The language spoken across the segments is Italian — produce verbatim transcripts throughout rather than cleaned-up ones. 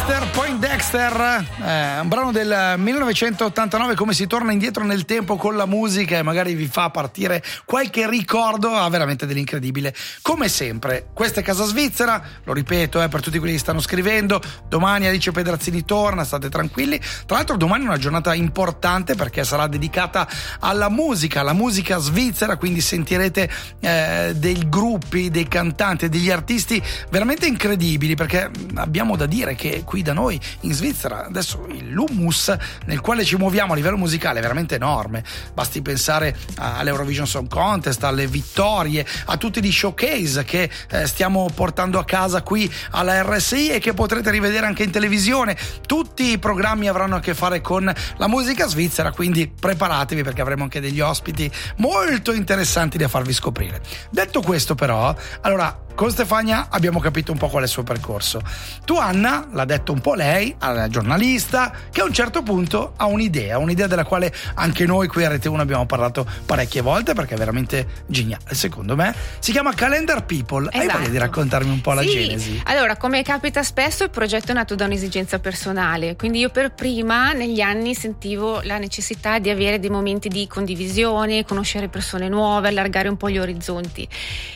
Dexter, Poindexter, eh, un brano del millenovecentottantanove. Come si torna indietro nel tempo con la musica e magari vi fa partire qualche ricordo, ha veramente dell'incredibile. Come sempre, questa è Casa Svizzera, lo ripeto eh, per tutti quelli che stanno scrivendo. Domani Alice Pedrazzini torna, state tranquilli. Tra l'altro domani è una giornata importante perché sarà dedicata alla musica, alla musica svizzera, quindi sentirete eh, dei gruppi, dei cantanti, degli artisti veramente incredibili, perché abbiamo da dire che qui da noi in Svizzera adesso l'hummus nel quale ci muoviamo a livello musicale è veramente enorme. Basti pensare all'Eurovision Song Contest, alle vittorie, a tutti gli showcase che eh, stiamo portando a casa qui alla R S I e che potrete rivedere anche in televisione. Tutti i programmi avranno a che fare con la musica svizzera, quindi preparatevi perché avremo anche degli ospiti molto interessanti da farvi scoprire. Detto questo, però, allora con Stefania abbiamo capito un po' qual è il suo percorso. Tu, Anna, l'ha detto un po' lei, alla giornalista, che a un certo punto ha un'idea, un'idea della quale anche noi qui a Rete uno abbiamo parlato parecchie volte perché è veramente geniale, secondo me. Si chiama Calendar People. Esatto. Hai voglia di raccontarmi un po' la sì. genesi? Allora, come capita spesso, il progetto è nato da un'esigenza personale, quindi io per prima negli anni sentivo la necessità di avere dei momenti di condivisione, conoscere persone nuove, allargare un po' gli orizzonti,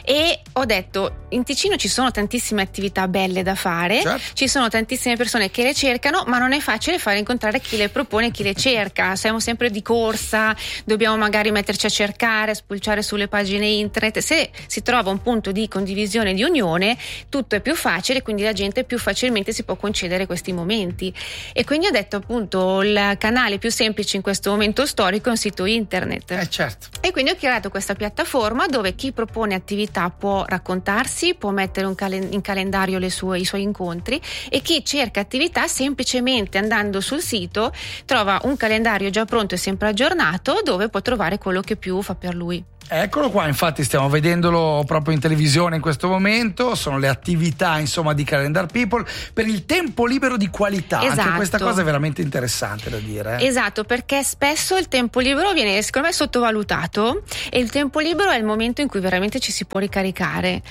e ho detto: in Ticino ci sono tantissime attività belle da fare, certo. Ci sono tantissime persone che le cercano, ma non è facile fare incontrare chi le propone e chi le cerca. Siamo sempre di corsa, dobbiamo magari metterci a cercare, spulciare sulle pagine internet. Se si trova un punto di condivisione, di unione, tutto è più facile, quindi la gente più facilmente si può concedere questi momenti. E quindi ho detto, appunto, il canale più semplice in questo momento storico è un sito internet. Eh certo. E quindi ho creato questa piattaforma dove chi propone attività può raccontarsi, può mettere un calen- in calendario le sue, i suoi incontri, e chi cerca attività semplicemente andando sul sito trova un calendario già pronto e sempre aggiornato dove può trovare quello che più fa per lui. Eccolo qua, infatti stiamo vedendolo proprio in televisione in questo momento. Sono le attività, insomma, di Calendar People per il tempo libero di qualità. Esatto. Anche questa cosa è veramente interessante da dire. Eh? Esatto, perché spesso il tempo libero viene, secondo me, sottovalutato, e il tempo libero è il momento in cui veramente ci si può ricaricare,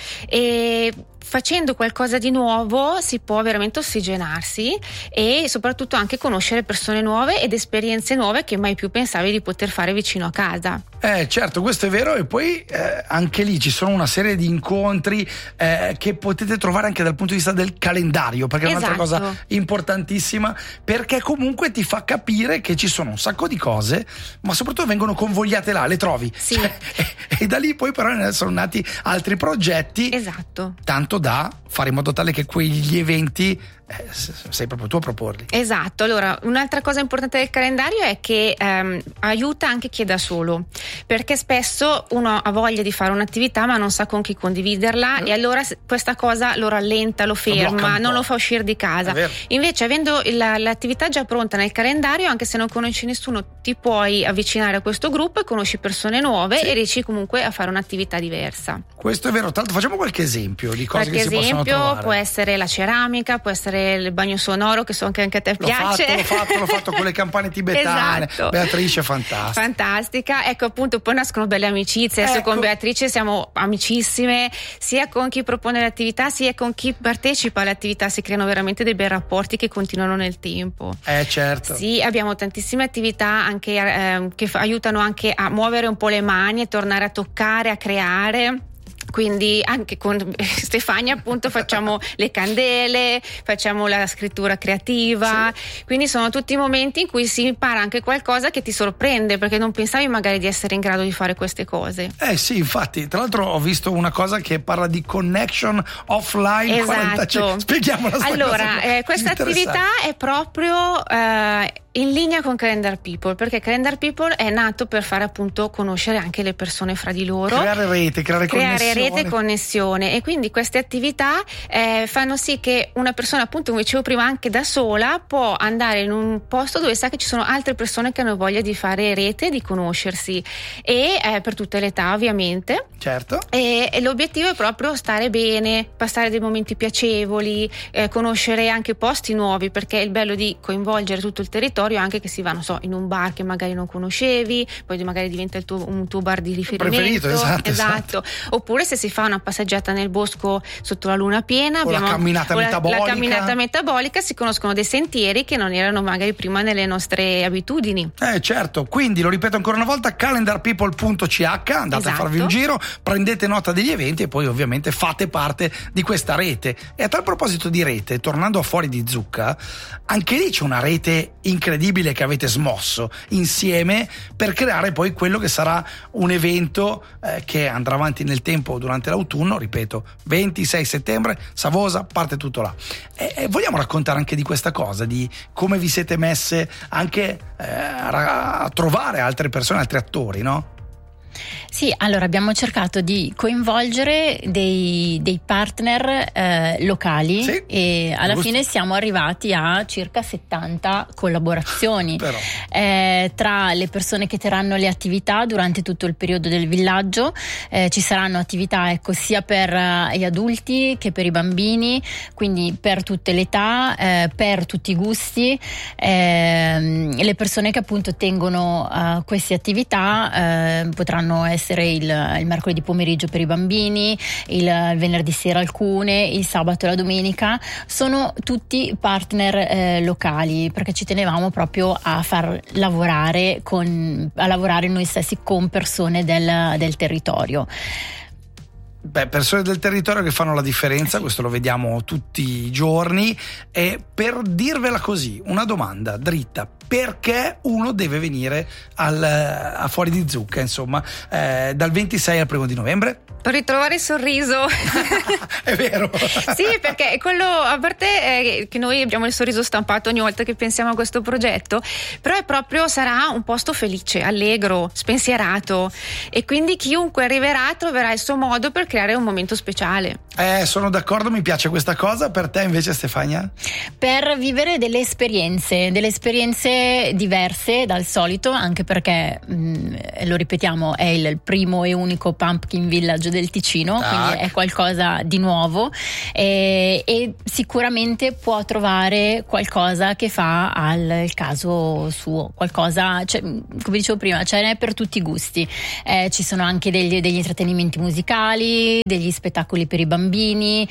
e facendo qualcosa di nuovo si può veramente ossigenarsi e soprattutto anche conoscere persone nuove ed esperienze nuove che mai più pensavi di poter fare vicino a casa. Eh certo, questo è vero. E poi eh, anche lì ci sono una serie di incontri eh, che potete trovare anche dal punto di vista del calendario, perché è un'altra esatto. cosa importantissima, perché comunque ti fa capire che ci sono un sacco di cose, ma soprattutto vengono convogliate là, le trovi. Sì. Cioè, e, e da lì poi però ne sono nati altri progetti. Esatto. Tanto da fare in modo tale che quegli eventi eh, sei proprio tu a proporli. Esatto. Allora, un'altra cosa importante del calendario è che ehm, aiuta anche chi è da solo, perché spesso uno ha voglia di fare un'attività ma non sa con chi condividerla, mm. e allora questa cosa lo rallenta, lo ferma, lo non lo fa uscire di casa. Invece, avendo la, l'attività già pronta nel calendario, anche se non conosci nessuno, ti puoi avvicinare a questo gruppo e conosci persone nuove, sì. e riesci comunque a fare un'attività diversa. Questo è vero. Tanto facciamo qualche esempio di cose qualche che si possono trovare. esempio può essere la ceramica, può essere il bagno sonoro, che so che anche a te l'ho piace. Fatto, l'ho fatto, l'ho fatto con le campane tibetane. Esatto. Beatrice è fantastica. Fantastica. Ecco, appunto, poi nascono belle amicizie. Adesso ecco. con Beatrice siamo amicissime, sia con chi propone l'attività sia con chi partecipa all'attività. Si creano veramente dei bei rapporti che continuano nel tempo. Eh certo. Sì, abbiamo tantissime attività anche eh, che fa, aiutano anche a muovere un po' le mani e tornare a toccare, a creare. Quindi anche con Stefania, appunto, facciamo le candele, facciamo la scrittura creativa, sì. Quindi sono tutti momenti in cui si impara anche qualcosa che ti sorprende, perché non pensavi magari di essere in grado di fare queste cose. Eh sì, infatti, tra l'altro ho visto una cosa che parla di connection offline. Esatto. quarantacinque. Spieghiamola. Allora, eh, questa attività è proprio eh, in linea con Calendar People, perché Calendar People è nato per fare, appunto, conoscere anche le persone fra di loro, creare rete, creare, creare connessione. rete e connessione, e quindi queste attività eh, fanno sì che una persona, appunto, come dicevo prima, anche da sola può andare in un posto dove sa che ci sono altre persone che hanno voglia di fare rete, di conoscersi, e eh, per tutte le età, ovviamente. Certo. E, e l'obiettivo è proprio stare bene, passare dei momenti piacevoli, eh, conoscere anche posti nuovi, perché il bello di coinvolgere tutto il territorio è anche che si va, non so, in un bar che magari non conoscevi, poi magari diventa il tuo, un tuo bar di riferimento. Preferito, esatto, esatto. esatto. Oppure se si fa una passeggiata nel bosco sotto la luna piena, o abbiamo la camminata o la, metabolica. la camminata metabolica, si conoscono dei sentieri che non erano magari prima nelle nostre abitudini. Eh certo, quindi lo ripeto ancora una volta, calendar people punto c h, andate esatto. a farvi un giro, prendete nota degli eventi e poi ovviamente fate parte di questa rete. E a tal proposito di rete, tornando a Fuori di Zucca, anche lì c'è una rete incredibile che avete smosso insieme per creare poi quello che sarà un evento eh, che andrà avanti nel tempo durante l'autunno, ripeto, ventisei settembre, Savosa, parte tutto là. E, e vogliamo raccontare anche di questa cosa, di come vi siete messe anche eh, a, a trovare altre persone, altri attori, no? Sì, allora abbiamo cercato di coinvolgere dei, dei partner eh, locali, sì, e alla giusto. fine siamo arrivati a circa settanta collaborazioni. Però. Eh, tra le persone che terranno le attività durante tutto il periodo del villaggio. Eh, ci saranno attività ecco sia per uh, gli adulti che per i bambini, quindi per tutte le età, eh, per tutti i gusti. Eh, le persone che appunto tengono uh, queste attività eh, potranno essere il, il mercoledì pomeriggio per i bambini, il, il venerdì sera alcune, il sabato e la domenica. Sono tutti partner eh, locali, perché ci tenevamo proprio a far lavorare con, a lavorare noi stessi con persone del, del territorio. Beh, persone del territorio che fanno la differenza, questo lo vediamo tutti i giorni. E per dirvela così, una domanda dritta: perché uno deve venire al, a Fuori di Zucca, insomma, eh, dal ventisei al primo di novembre? Per ritrovare il sorriso. È vero. Sì, perché quello, a parte eh, che noi abbiamo il sorriso stampato ogni volta che pensiamo a questo progetto, però è proprio, sarà un posto felice, allegro, spensierato, e quindi chiunque arriverà troverà il suo modo per creare un momento speciale. Eh, sono d'accordo, mi piace questa cosa. Per te invece, Stefania? Per vivere delle esperienze, delle esperienze diverse dal solito, anche perché mh, lo ripetiamo, è il primo e unico Pumpkin Village del Ticino, Tac. quindi è qualcosa di nuovo, e, e sicuramente può trovare qualcosa che fa al caso suo, qualcosa, cioè, come dicevo prima, ce n'è per tutti i gusti. Eh, ci sono anche degli, degli intrattenimenti musicali, degli spettacoli per i bambini,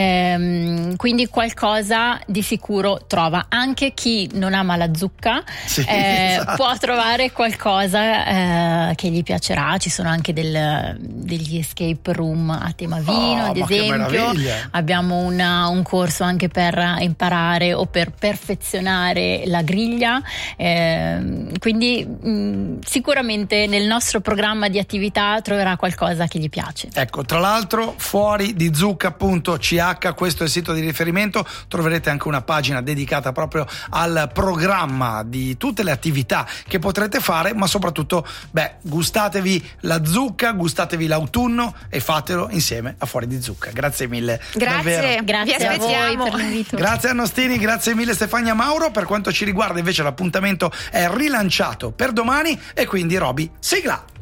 ehm, quindi qualcosa di sicuro trova. Anche chi non ama la zucca sì, eh, esatto. può trovare qualcosa eh, che gli piacerà. Ci sono anche del, degli escape room a tema vino, oh, ad ma esempio. che abbiamo una, un corso anche per imparare o per perfezionare la griglia, eh, quindi mh, sicuramente nel nostro programma di attività troverà qualcosa che gli piace. Ecco, tra l'altro fuori di zucca punto c h, questo è il sito di riferimento, troverete anche una pagina dedicata proprio al programma di tutte le attività che potrete fare, ma soprattutto, beh, gustatevi la zucca, gustatevi l'autunno e fatelo insieme a Fuori di Zucca. Grazie mille. Grazie, grazie vi a aspettiamo. voi per l'invito. Grazie a Nostini, grazie mille Stefania Mauro. Per quanto ci riguarda invece l'appuntamento è rilanciato per domani e quindi Roby, sigla!